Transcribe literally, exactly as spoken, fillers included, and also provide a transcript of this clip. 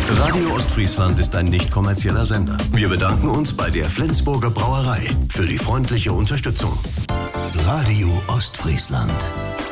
Radio Ostfriesland ist ein nicht kommerzieller Sender. Wir bedanken uns bei der Flensburger Brauerei für die freundliche Unterstützung. Radio Ostfriesland.